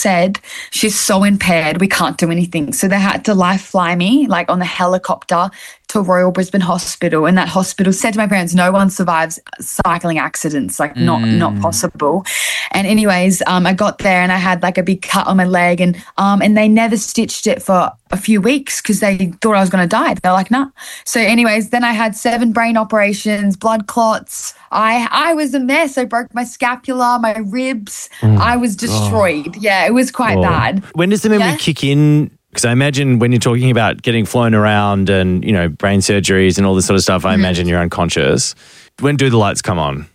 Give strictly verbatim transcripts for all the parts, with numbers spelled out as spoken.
said, she's so impaired, we can't do anything. So they had to life fly me like on the helicopter to Royal Brisbane Hospital, and that hospital said to my parents, no one survives cycling accidents, like not Mm. not possible. And anyways, um, I got there and I had like a big cut on my leg, and um, and they never stitched it for a few weeks because they thought I was going to die. They're like, nah. So anyways, then I had seven brain operations, blood clots. I I was a mess. I broke my scapula, my ribs. I was destroyed. Yeah, it was quite Oh. bad. When does the memory Yeah. kick in? Because I imagine when you're talking about getting flown around and, you know, brain surgeries and all this sort of stuff, I imagine you're unconscious. When do the lights come on?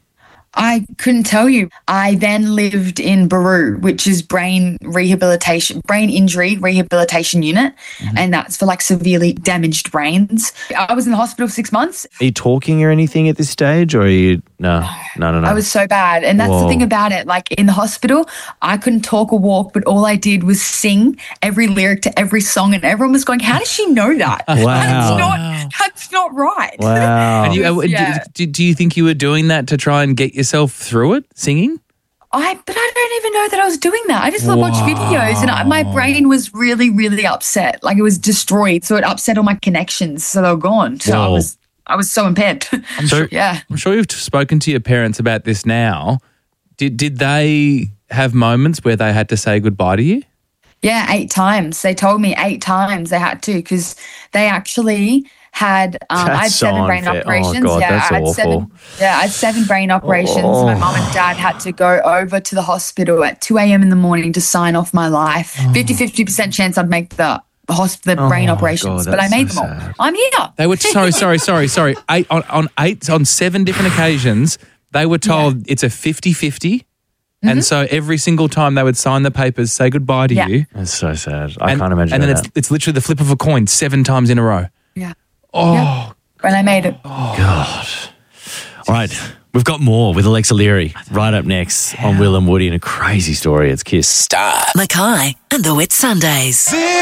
I couldn't tell you. I then lived in Baru, which is brain rehabilitation, brain injury rehabilitation unit, and that's for like severely damaged brains. I was in the hospital for six months. Are you talking or anything at this stage, or are you no, no, no, no? I was so bad. And that's Whoa. the thing about it. Like in the hospital, I couldn't talk or walk, but all I did was sing every lyric to every song. And everyone was going, how does she know that? Wow. That's not, that's not right. Wow. And you, uh, d- Yeah. d- do you think you were doing that to try and get yourself through it, singing? I, but I don't even know that I was doing that. I just watched videos and I, my brain was really, really upset. Like it was destroyed. So it upset all my connections. So they were gone. So I Whoa. was, I was so impaired. So- yeah. I'm sure you've spoken to your parents about this now. Did did they have moments where they had to say goodbye to you? Yeah, eight times. They told me eight times they had to because they actually had um, I had That's so seven brain unfair. Oh, operations. God, yeah, that's I had awful. seven. Yeah, I had seven brain operations. Oh. My mum and dad had to go over to the hospital at two a.m. in the morning to sign off my life. fifty-fifty percent chance I'd make the hosp- the brain Oh, operations, God, but I that's made so them all. sad. I'm here. They were sorry, sorry, sorry, sorry. Eight on, on eight on seven different occasions, they were told it's a fifty-fifty. And so every single time they would sign the papers, say goodbye to Yeah. you. That's so sad. I and, can't imagine And then that. it's it's literally the flip of a coin seven times in a row. Yeah. Oh, Yeah. And I made it. God. All right. We've got more with Alexa Leary right up next on Will and Woody, and a crazy story. It's Kiss. Mackay and the Wit Sundays.